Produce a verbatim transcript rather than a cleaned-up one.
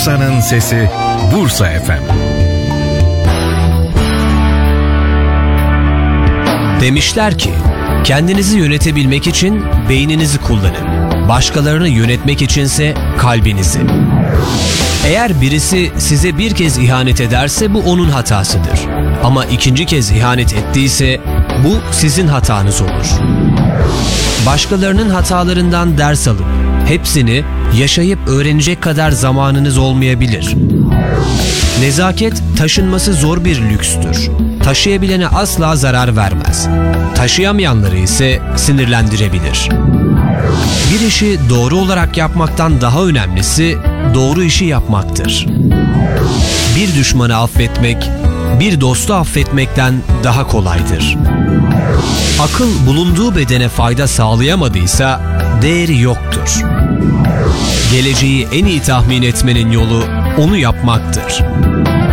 Bursa'nın sesi Bursa F M. Demişler ki, kendinizi yönetebilmek için beyninizi kullanın. Başkalarını yönetmek içinse kalbinizi. Eğer birisi size bir kez ihanet ederse bu onun hatasıdır. Ama ikinci kez ihanet ettiyse bu sizin hatanız olur. Başkalarının hatalarından ders alıp hepsini yaşayıp öğrenecek kadar zamanınız olmayabilir. Nezaket taşınması zor bir lükstür. Taşıyabilene asla zarar vermez. Taşıyamayanları ise sinirlendirebilir. Bir işi doğru olarak yapmaktan daha önemlisi doğru işi yapmaktır. Bir düşmanı affetmek, bir dostu affetmekten daha kolaydır. Akıl bulunduğu bedene fayda sağlayamadıysa değeri yoktur. Geleceği en iyi tahmin etmenin yolu onu yapmaktır.